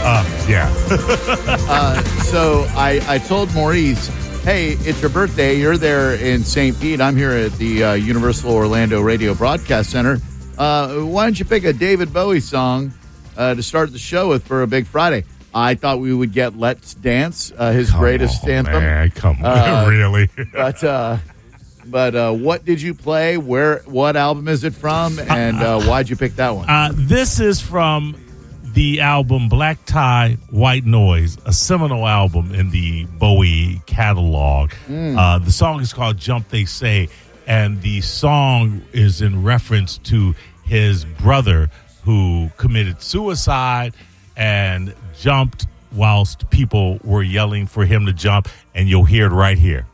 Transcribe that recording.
Yeah. So I told Maurice, hey, it's your birthday. You're there in St. Pete. I'm here at the Universal Orlando Radio Broadcast Center. Why don't you pick a David Bowie song to start the show with for a big Friday? I thought we would get Let's Dance, his greatest anthem. Man, come on, really? But what did you play? What album is it from? And why'd you pick that one? This is from the album Black Tie, White Noise, a seminal album in the Bowie catalog. The song is called Jump They Say, and the song is in reference to his brother who committed suicide and jumped whilst people were yelling for him to jump, and you'll hear it right here.